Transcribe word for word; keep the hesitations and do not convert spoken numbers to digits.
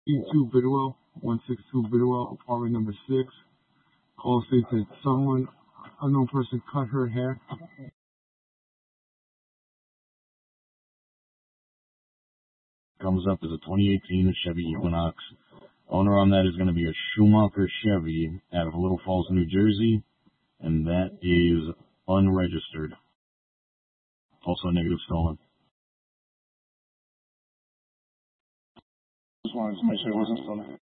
E two Bidwell, one sixty-two Bidwell, apartment number six. Call states that someone, unknown person, cut her hair. Comes up as a twenty eighteen Chevy Equinox. Owner on that is going to be a Schumacher Chevy out of Little Falls, New Jersey, and that is unregistered. Also negative stolen. Just wanted to make sure it wasn't stolen.